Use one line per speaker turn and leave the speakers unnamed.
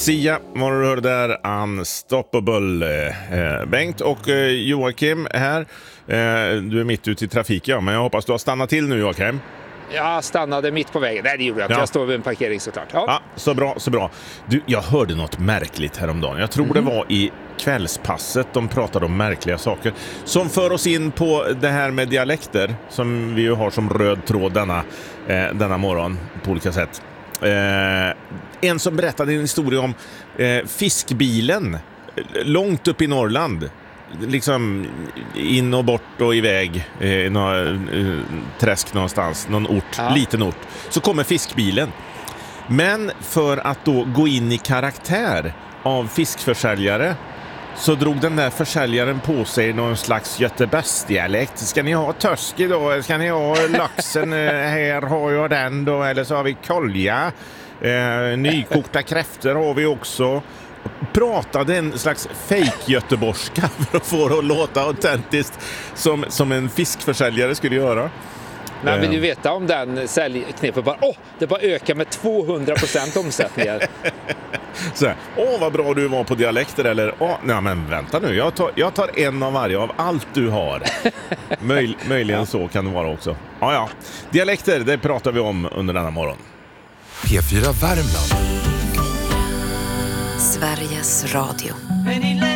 Sia, vad du hör där, Unstoppable. Bengt och Joakim här. Du är mitt ute i trafiken, men jag hoppas du har stannat till nu, Joakim.
Jag stannade mitt på vägen. Nej, det gjorde jag inte. Jag står vid en parkering såklart.
Ja, så bra, så bra. Du, jag hörde något märkligt häromdagen. Jag tror det var i kvällspasset de pratade om märkliga saker. Som för oss in på det här med dialekter, som vi ju har som röd tråd denna morgon på olika sätt. En som berättade en historia om fiskbilen långt upp i Norrland, liksom in och bort och iväg träsk någonstans, någon ort, liten ort, så kommer fiskbilen. Men för att då gå in i karaktär av fiskförsäljare så drog den där försäljaren på sig någon slags göteborgsdialekt. Ska ni ha törsk idag? Ska ni ha laxen? Här har jag den då. Eller så har vi kolja. Nykokta kräftor har vi också. Pratade en slags fake-göteborgska för att få det att låta autentiskt som en fiskförsäljare skulle göra.
Men vill du veta om den säljknepet det bara ökar med 200% omsättningar.
Så här, vad bra du var på dialekter, eller nej men vänta nu, jag tar en av varje av allt du har. Möjligen så kan det vara också. Ja. Dialekter, det pratar vi om under denna morgon.
P4 Värmland.
Sveriges Radio.